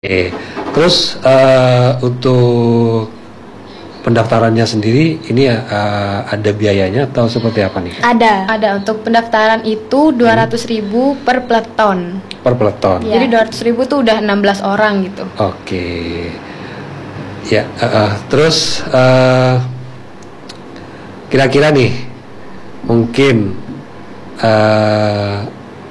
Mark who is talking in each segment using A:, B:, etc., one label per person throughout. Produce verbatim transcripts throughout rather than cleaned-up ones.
A: Oke, terus uh, untuk pendaftarannya sendiri ini uh, ada biayanya atau seperti apa nih?
B: Ada. Ada untuk pendaftaran itu dua ratus ribu per peleton.
A: Per peleton.
B: Ya. Jadi dua ratus ribu tuh udah enam belas orang gitu.
A: Oke. Ya, uh, uh, terus uh, kira-kira nih mungkin uh,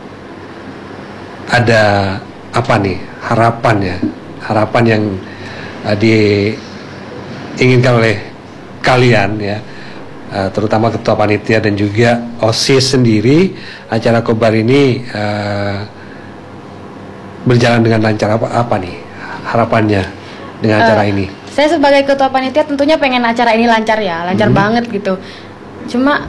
A: ada apa nih harapannya, harapan yang uh, diinginkan oleh kalian ya, uh, terutama ketua panitia dan juga OSIS sendiri, acara Kobar ini uh, berjalan dengan lancar. Apa apa nih harapannya dengan acara uh, ini?
B: Saya sebagai ketua panitia tentunya pengen acara ini lancar ya, lancar hmm. banget gitu. Cuma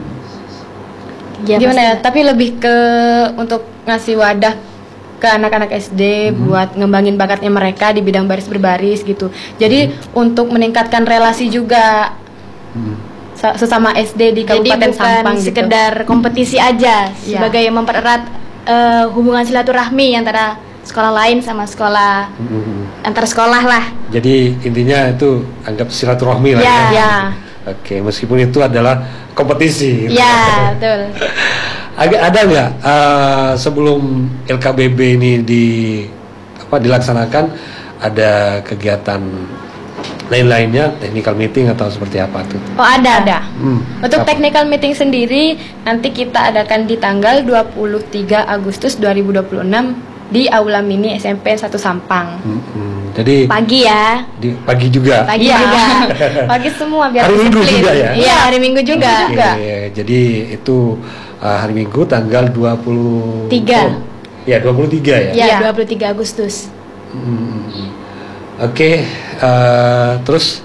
B: ya, gimana ya? Tapi lebih ke untuk ngasih wadah ke anak-anak S D hmm. buat ngembangin bakatnya mereka di bidang baris berbaris gitu. Jadi hmm. untuk meningkatkan relasi juga hmm. sesama S D di Kabupaten Sampang gitu.
C: Sekedar kompetisi aja ya. Sebagai mempererat uh, hubungan silaturahmi antara sekolah lain sama sekolah hmm. antar sekolah lah.
A: Jadi intinya itu anggap silaturahmi lah
C: ya.
A: ya.
C: ya.
A: Oke, meskipun itu adalah kompetisi.
C: Gitu. Ya, betul.
A: Agak ada nggak uh, sebelum L K B B ini di apa dilaksanakan ada kegiatan lain-lainnya, technical meeting atau seperti apa tuh?
B: Oh ada, ada.
A: Hmm,
B: Untuk
A: apa?
B: technical meeting sendiri nanti kita adakan di tanggal dua puluh tiga Agustus dua ribu dua puluh enam di Aula Mini S M P satu Sampang.
A: Hmm, hmm. Jadi
C: pagi ya.
A: Di, pagi juga.
C: Pagi
B: ya.
C: juga.
B: Pagi semua biar
A: hari Minggu juga ya.
C: Iya hari Minggu juga.
A: Oke, juga. Jadi itu uh, hari Minggu tanggal dua puluh
C: tiga.
A: Oh, ya dua puluh tiga ya.
C: Iya dua puluh tiga Agustus.
A: Hmm. Oke, okay, uh, terus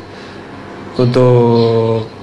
A: untuk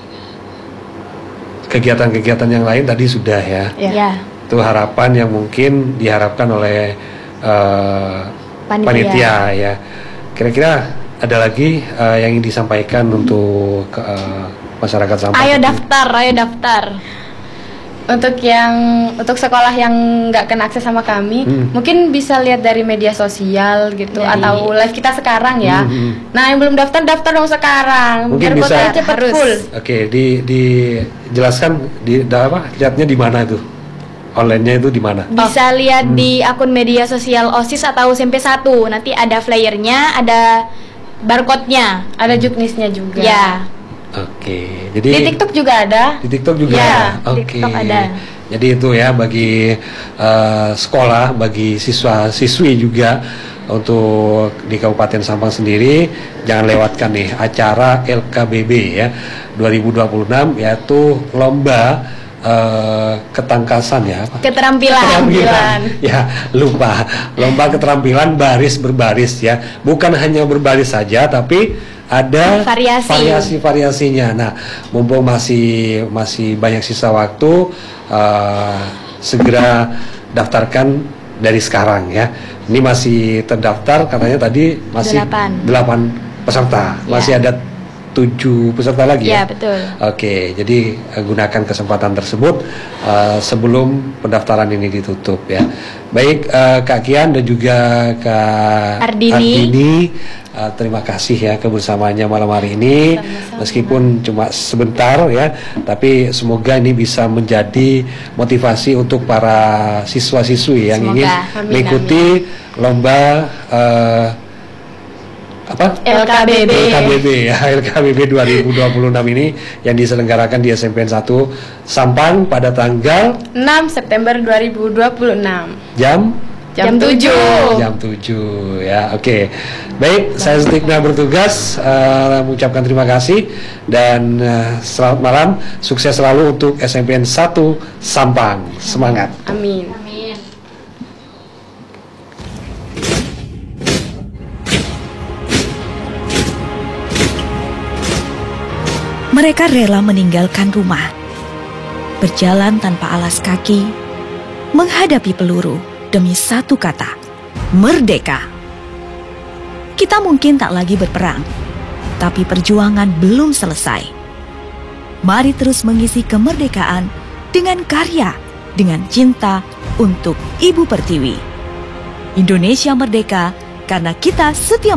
A: kegiatan-kegiatan yang lain tadi sudah ya.
C: Iya.
A: Itu harapan yang mungkin diharapkan oleh uh,
C: panitia.
A: panitia ya. Kira-kira ada lagi uh, yang ingin disampaikan untuk uh, masyarakat Sampang?
C: Ayo daftar, ayo daftar.
B: Untuk yang untuk sekolah yang nggak kena akses sama kami, hmm. mungkin bisa lihat dari media sosial gitu dari... atau live kita sekarang ya. Hmm, hmm. Nah yang belum daftar daftar dong sekarang.
A: Mungkin
B: biar
A: bisa
B: cepat full.
A: Oke, di dijelaskan di apa? Lihatnya di mana tuh? Online-nya itu di mana?
C: Bisa oh. lihat hmm. di akun media sosial OSIS atau S M P satu. Nanti ada flyernya, ada barcode-nya,
B: ada juknisnya juga.
C: Ya.
A: Oke. Jadi
B: di TikTok juga ada.
A: Di TikTok juga.
C: Ya,
A: Oke.
C: TikTok ada.
A: Jadi itu ya bagi uh, sekolah, bagi siswa-siswi juga untuk di Kabupaten Sampang sendiri jangan lewatkan nih acara L K B B ya dua ribu dua puluh enam yaitu lomba Uh, ketangkasan ya apa?
C: Keterampilan.
A: Keterampilan ya lupa lomba keterampilan baris berbaris ya, bukan hanya berbaris saja tapi ada
C: variasi
A: variasi variasinya. Nah mumpung masih masih banyak sisa waktu, uh, segera daftarkan dari sekarang ya. Ini masih terdaftar katanya tadi masih delapan peserta, ya. Masih ada tujuh peserta lagi ya?
C: Ya betul.
A: Oke, jadi uh, gunakan kesempatan tersebut uh, sebelum pendaftaran ini ditutup ya. Baik uh, Kak Kian dan juga Kak
C: Ardini,
A: Ardini uh, terima kasih ya kebersamaannya malam hari ini. Sama-sama. Meskipun cuma sebentar ya, tapi semoga ini bisa menjadi motivasi untuk para siswa-siswi yang semoga. ingin amin, mengikuti amin. lomba uh, apa?
C: L K B B.
A: L K B B ya, L K B B dua ribu dua puluh enam ini yang diselenggarakan di S M P N satu Sampang pada tanggal
B: enam September dua ribu dua puluh enam.
A: Jam
B: jam tujuh.
A: Jam tujuh ya. Oke. Baik, saya Sutikna bertugas uh, mengucapkan terima kasih dan uh, selamat malam, sukses selalu untuk S M P N satu Sampang. Semangat.
B: Amin.
D: Mereka rela meninggalkan rumah, berjalan tanpa alas kaki, menghadapi peluru demi satu kata, merdeka. Kita mungkin tak lagi berperang, tapi perjuangan belum selesai. Mari terus mengisi kemerdekaan dengan karya, dengan cinta untuk Ibu Pertiwi. Indonesia merdeka karena kita setia